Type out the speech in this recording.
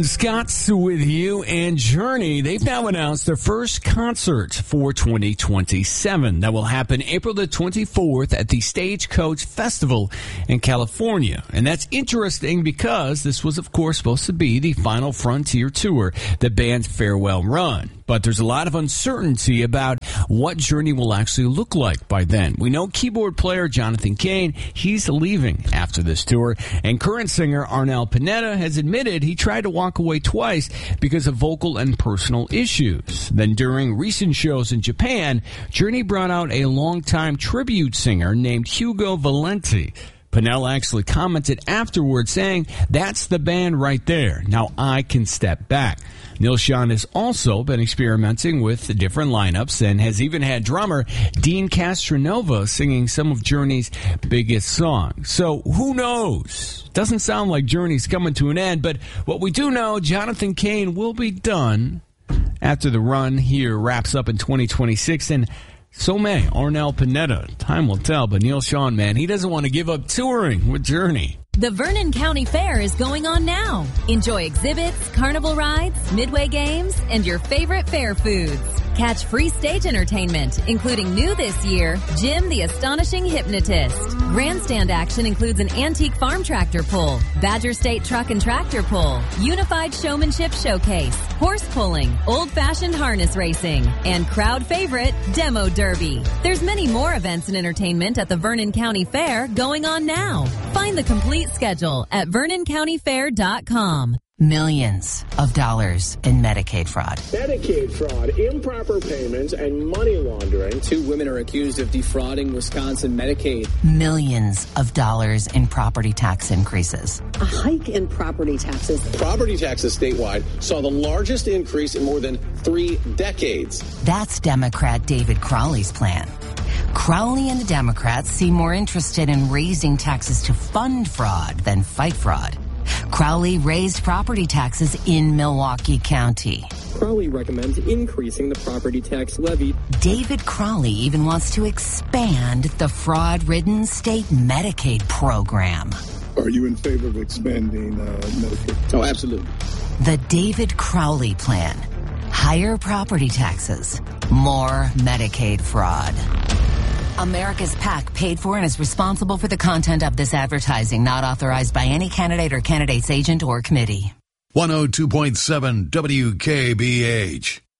Scott's with you, and Journey, they've now announced their first concert for 2027. That will happen April the 24th at the Stagecoach Festival in California. And that's interesting because this was, of course, supposed to be the final Frontier tour, the band's farewell run. But there's a lot of uncertainty about what Journey will actually look like by then. We know keyboard player Jonathan Cain, he's leaving after this tour. And current singer Arnel Pineda has admitted he tried to walk away twice because of vocal and personal issues. Then during recent shows in Japan, Journey brought out a longtime tribute singer named Hugo Valenti. Pinel actually commented afterwards saying, "That's the band right there. Now I can step back." Neil Schon has also been experimenting with different lineups and has even had drummer Dean Castronova singing some of Journey's biggest songs. So who knows? Doesn't sound like Journey's coming to an end, but what we do know, Jonathan Cain will be done after the run here wraps up in 2026, and so may Arnel Pineda. Time will tell, but Neil Schon, man, he doesn't want to give up touring with Journey. The Vernon County Fair is going on now. Enjoy exhibits, carnival rides, midway games, and your favorite fair foods. Catch free stage entertainment, including new this year, Jim the Astonishing Hypnotist. Grandstand action includes an antique farm tractor pull, Badger State truck and tractor pull, unified showmanship showcase, horse pulling, old-fashioned harness racing, and crowd favorite, Demo Derby. There's many more events and entertainment at the Vernon County Fair going on now. Find the complete schedule at VernonCountyFair.com. Millions of dollars in Medicaid fraud. Medicaid fraud, improper payments, and money laundering. 2 women are accused of defrauding Wisconsin Medicaid. Millions of dollars in property tax increases. A hike in property taxes. Property taxes statewide saw the largest increase in more than 3 decades. That's Democrat David Crowley's plan. Crowley and the Democrats seem more interested in raising taxes to fund fraud than fight fraud. Crowley raised property taxes in Milwaukee County. Crowley recommends increasing the property tax levy. David Crowley even wants to expand the fraud-ridden state Medicaid program. Are you in favor of expanding Medicaid? Oh, absolutely. The David Crowley plan. Higher property taxes. More Medicaid fraud. America's PAC paid for and is responsible for the content of this advertising, not authorized by any candidate or candidate's agent or committee. 102.7 WKBH.